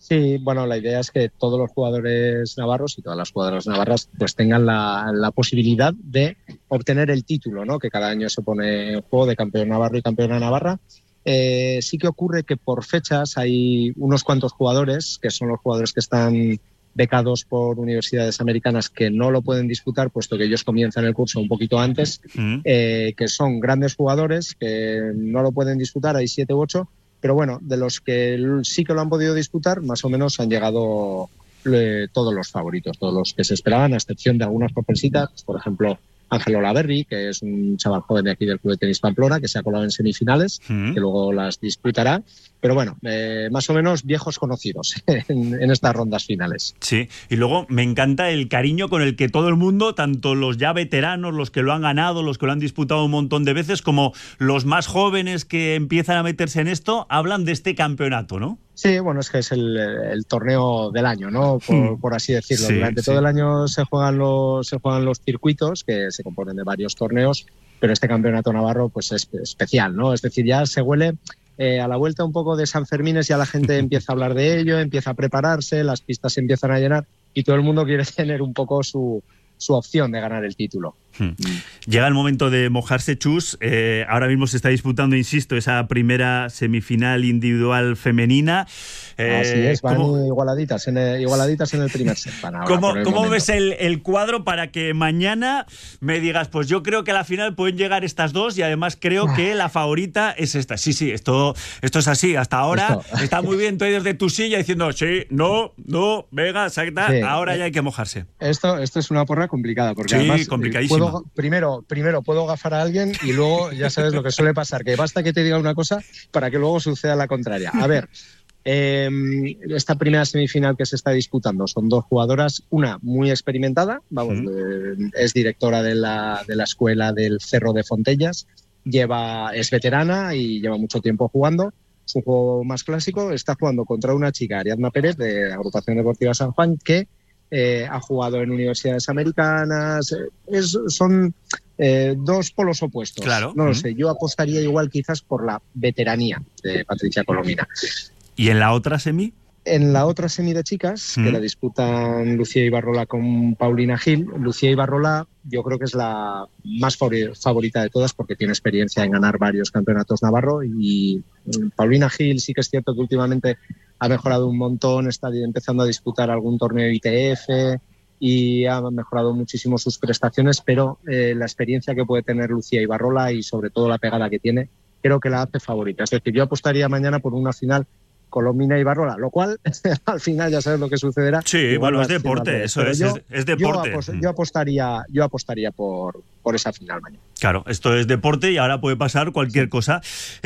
Sí, bueno, la idea es que todos los jugadores navarros y todas las jugadoras navarras pues tengan la posibilidad de obtener el título, ¿no? Que cada año se pone en juego de campeón navarro y campeona navarra. Sí que ocurre que por fechas hay unos cuantos jugadores, que son los jugadores que están becados por universidades americanas, que no lo pueden disputar, puesto que ellos comienzan el curso un poquito antes, que son grandes jugadores, que no lo pueden disputar, hay 7 u 8, pero bueno, de los que sí que lo han podido disputar, más o menos han llegado todos los favoritos, todos los que se esperaban, a excepción de algunas sorpresitas, por ejemplo, Ángel Olaverri, que es un chaval joven de aquí del Club de Tenis Pamplona, que se ha colado en semifinales, que luego las disputará. Pero bueno, más o menos viejos conocidos en estas rondas finales. Sí, y luego me encanta el cariño con el que todo el mundo, tanto los ya veteranos, los que lo han ganado, los que lo han disputado un montón de veces, como los más jóvenes que empiezan a meterse en esto, hablan de este campeonato, ¿no? Sí, bueno, es que es el torneo del año, ¿no? Por así decirlo. Sí, Durante todo el año se juegan los circuitos, que se componen de varios torneos, pero este campeonato navarro pues es especial, ¿no? Es decir, ya se huele a la vuelta un poco de San Fermines, ya la gente empieza a hablar de ello, empieza a prepararse, las pistas se empiezan a llenar y todo el mundo quiere tener un poco su opción de ganar el título. Llega el momento de mojarse, Chus. Ahora mismo se está disputando, insisto, esa primera semifinal individual femenina. Así es, van igualaditas en el primer set. ¿Cómo ves el cuadro para que mañana me digas, pues yo creo que a la final pueden llegar estas dos y además creo que la favorita es esta? Sí, esto es así. Hasta ahora está muy bien, tú ahí desde tu silla diciendo sí, no, venga, exacta, sí. Ahora ya hay que mojarse. Esto es una porra complicada, porque además complicadísima. Primero puedo gafar a alguien y luego ya sabes lo que suele pasar, que basta que te diga una cosa para que luego suceda la contraria. A ver, esta primera semifinal que se está disputando son dos jugadoras, una muy experimentada, es directora de la escuela del Cerro de Fontellas, es veterana y lleva mucho tiempo jugando. Es un juego más clásico, está jugando contra una chica, Ariadna Pérez, de Agrupación Deportiva San Juan, que ha jugado en universidades americanas. Son dos polos opuestos. Claro. No lo sé, yo apostaría igual quizás por la veteranía de Patricia Colomina. ¿Y en la otra semi? En la otra semi de chicas, que la disputan Lucía Ibarrola con Paulina Gil, Lucía Ibarrola yo creo que es la más favorita de todas porque tiene experiencia en ganar varios campeonatos navarro, y Paulina Gil sí que es cierto que últimamente ha mejorado un montón, está empezando a disputar algún torneo ITF y ha mejorado muchísimo sus prestaciones, pero la experiencia que puede tener Lucía Ibarrola y sobre todo la pegada que tiene, creo que la hace favorita. Es decir, yo apostaría mañana por una final Colomina y Ibarrola, lo cual al final ya sabes lo que sucederá. Sí, bueno, es deporte, eso es deporte. Yo apostaría por esa final mañana. Claro, esto es deporte y ahora puede pasar cualquier cosa.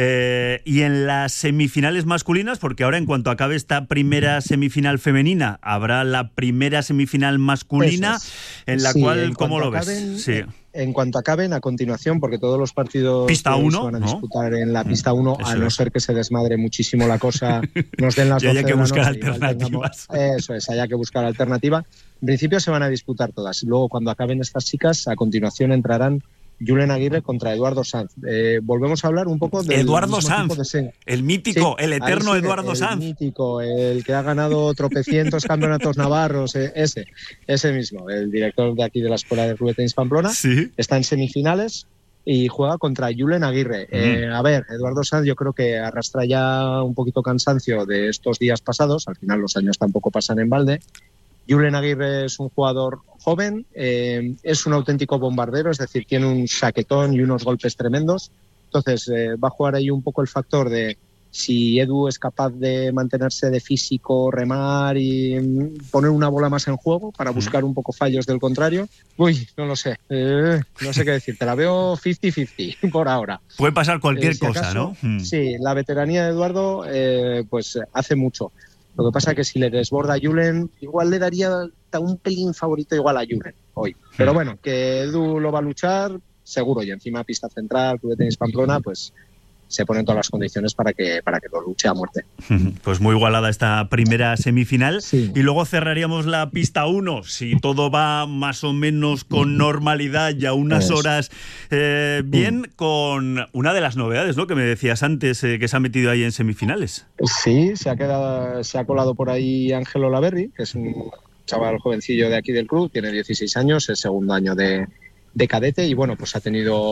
Y en las semifinales masculinas, porque ahora en cuanto acabe esta primera semifinal femenina, habrá la primera semifinal masculina, en la cual, ¿cómo lo ves? Sí. En cuanto acaben, a continuación, porque todos los partidos pista 1, se van a disputar en la pista 1, a no ser que se desmadre muchísimo la cosa, nos den las 12 haya que de la buscar noche, alternativas. Eso es, haya que buscar alternativa. En principio se van a disputar todas. Luego, cuando acaben estas chicas, a continuación entrarán Julen Aguirre contra Eduardo Sanz. Volvemos a hablar un poco de Eduardo Sanz, el mítico, sí, el eterno Eduardo Sanz. El mítico, el que ha ganado tropecientos campeonatos navarros, ese mismo, el director de aquí de la Escuela de Club de Tenis Pamplona. ¿Sí? Está en semifinales y juega contra Julen Aguirre. A ver, Eduardo Sanz yo creo que arrastra ya un poquito cansancio de estos días pasados, al final los años tampoco pasan en balde. Julen Aguirre es un jugador joven, es un auténtico bombardero, es decir, tiene un saquetón y unos golpes tremendos. Entonces va a jugar ahí un poco el factor de si Edu es capaz de mantenerse de físico, remar y poner una bola más en juego para buscar un poco fallos del contrario. Uy, no lo sé, no sé qué decir, te la veo 50-50 por ahora. Puede pasar cualquier cosa, acaso, ¿no? Sí, la veteranía de Eduardo pues hace mucho. Lo que pasa es que si le desborda a Julen, igual le daría un pelín favorito igual a Julen hoy. Pero bueno, que Edu lo va a luchar, seguro. Y encima pista central, Club de Tenis Pamplona, pues se ponen todas las condiciones para que lo luche a muerte. Pues muy igualada esta primera semifinal. Sí. Y luego cerraríamos la pista 1, si todo va más o menos con normalidad y a unas horas bien, con una de las novedades, ¿no?, que me decías antes, que se ha metido ahí en semifinales. Sí, se ha colado por ahí Ángel Olaverri, que es un chaval jovencillo de aquí del club, tiene 16 años, es segundo año de cadete, y bueno, pues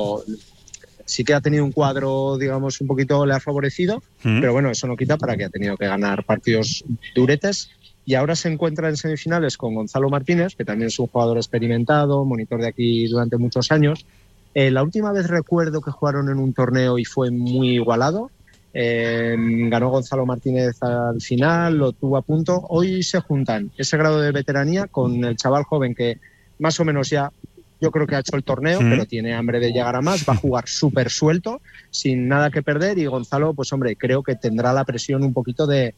sí que ha tenido un cuadro, digamos, un poquito le ha favorecido, pero bueno, eso no quita para que ha tenido que ganar partidos duretes, y ahora se encuentra en semifinales con Gonzalo Martínez, que también es un jugador experimentado, monitor de aquí durante muchos años. La última vez recuerdo que jugaron en un torneo y fue muy igualado. Ganó Gonzalo Martínez al final, lo tuvo a punto. Hoy se juntan ese grado de veteranía con el chaval joven que más o menos ya, yo creo que ha hecho el torneo, pero tiene hambre de llegar a más, va a jugar súper suelto, sin nada que perder, y Gonzalo, pues hombre, creo que tendrá la presión un poquito de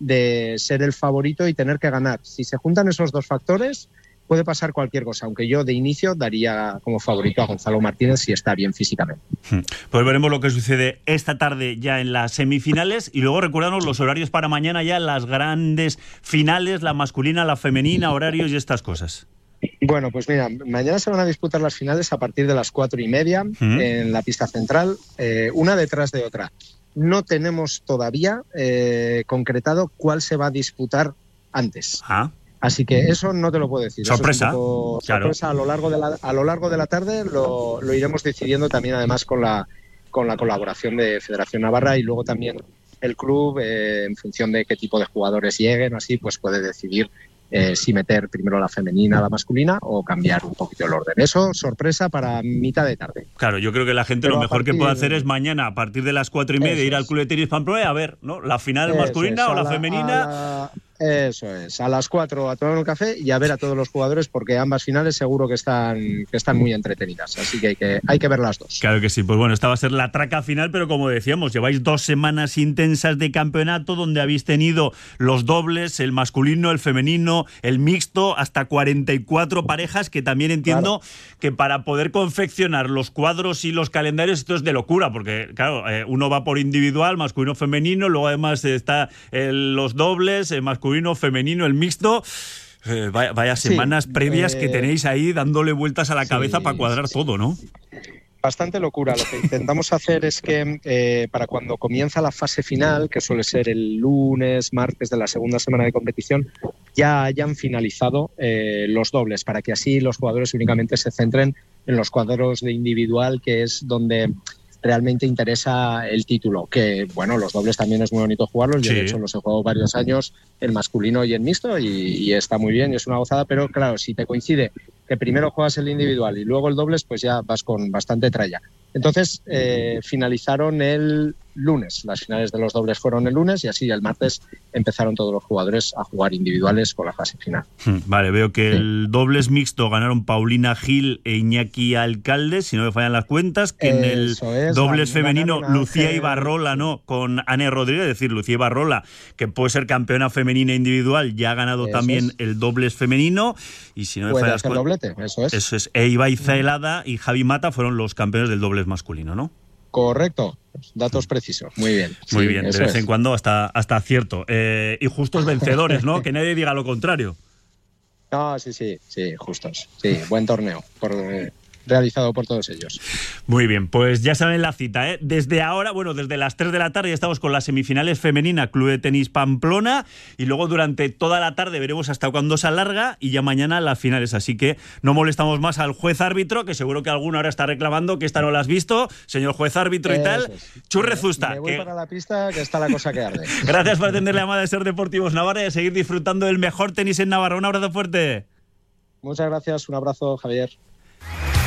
ser el favorito y tener que ganar. Si se juntan esos dos factores, puede pasar cualquier cosa, aunque yo de inicio daría como favorito a Gonzalo Martínez si está bien físicamente. Pues veremos lo que sucede esta tarde ya en las semifinales, y luego recuérdanos los horarios para mañana ya, las grandes finales, la masculina, la femenina, horarios y estas cosas. Bueno, pues mira, mañana se van a disputar las finales a partir de las 4:30 en la pista central, una detrás de otra. No tenemos todavía concretado cuál se va a disputar antes. Así que eso no te lo puedo decir. Sorpresa. Eso es un poco sorpresa. Claro. A lo largo de la tarde lo iremos decidiendo también, además con la colaboración de Federación Navarra, y luego también el club, en función de qué tipo de jugadores lleguen, así pues puede decidir si meter primero la femenina, la masculina, o cambiar un poquito el orden. Eso, sorpresa para mitad de tarde. Claro, yo creo que la gente lo mejor que puede hacer es mañana, a partir de las 4:30, ir al Club de Tenis Pamplona a ver, ¿no?, la final masculina o la femenina. Eso es, a las 4 a tomar un café y a ver a todos los jugadores, porque ambas finales seguro que están muy entretenidas, así que hay que ver las dos. Claro que sí. Pues bueno, esta va a ser la traca final, pero como decíamos, lleváis 2 semanas intensas de campeonato donde habéis tenido los dobles, el masculino, el femenino, el mixto, hasta 44 parejas, que también entiendo que para poder confeccionar los cuadros y los calendarios esto es de locura, porque claro, uno va por individual, masculino, femenino, luego además está los dobles, el masculino, femenino, el mixto. Vaya semanas previas que tenéis ahí dándole vueltas a la cabeza para cuadrar todo, ¿no? Bastante locura. Lo que intentamos hacer es que para cuando comienza la fase final, que suele ser el lunes, martes de la segunda semana de competición, ya hayan finalizado los dobles, para que así los jugadores únicamente se centren en los cuadros de individual, que es donde realmente interesa el título, que bueno, los dobles también es muy bonito jugarlos. Yo de hecho los he jugado varios años, el masculino y el mixto, y está muy bien y es una gozada, pero claro, si te coincide que primero juegas el individual y luego el dobles, pues ya vas con bastante tralla. Entonces finalizaron el lunes, las finales de los dobles fueron el lunes, y así el martes empezaron todos los jugadores a jugar individuales con la fase final. Vale, veo que el dobles mixto ganaron Paulina Gil e Iñaki Alcalde, si no me fallan las cuentas, que en el dobles femenino Lucía Ibarrola, ¿no?, con Ane Rodríguez, es decir, Lucía Ibarrola, que puede ser campeona femenina individual, ya ha ganado también el dobles femenino, y si no me fallan las cuentas, eso es. Ibai Zaelada y Javi Mata fueron los campeones del dobles masculino, ¿no? Correcto, datos precisos, muy bien. Muy bien, de vez en cuando hasta acierto. Y justos vencedores, ¿no? Que nadie diga lo contrario. No, sí, justos. Sí, buen torneo realizado por todos ellos. Muy bien, pues ya saben la cita, ¿eh? Desde ahora, bueno, desde las 3 de la tarde ya estamos con las semifinales femenina, Club de Tenis Pamplona, y luego durante toda la tarde veremos hasta cuándo se alarga, y ya mañana las finales, así que no molestamos más al juez árbitro, que seguro que alguno ahora está reclamando que esta no la has visto, señor juez árbitro y tal. Churre Zusta. Me voy para la pista, que está la cosa que arde. Gracias por atender la llamada de Ser Deportivos Navarra y a seguir disfrutando del mejor tenis en Navarra. Un abrazo fuerte. Muchas gracias, un abrazo, Javier.